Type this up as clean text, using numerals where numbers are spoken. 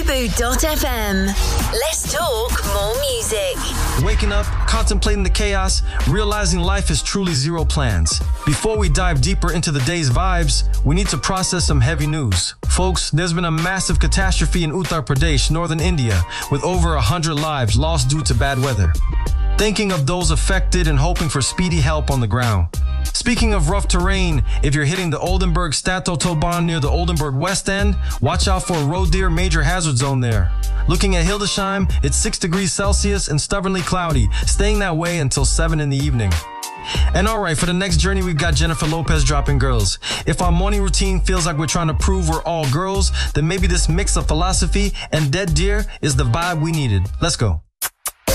Fubu.fm. Let's talk more music. Waking up, contemplating the chaos, realizing life is truly zero plans. Before we dive deeper into the day's vibes, we need to process some heavy news. Folks, there's been a massive catastrophe in Uttar Pradesh, northern India, with over 100 lives lost due to bad weather. Thinking of those affected and hoping for speedy help on the ground. Speaking of rough terrain, if you're hitting the Oldenburg Stadtautobahn near the Oldenburg West End, watch out for a road deer major hazard zone there. Looking at Hildesheim, it's 6 degrees Celsius and stubbornly cloudy, staying that way until 7 in the evening. And alright, for the next journey, we've got Jennifer Lopez dropping Girls. If our morning routine feels like we're trying to prove we're all girls, then maybe this mix of philosophy and dead deer is the vibe we needed. Let's go.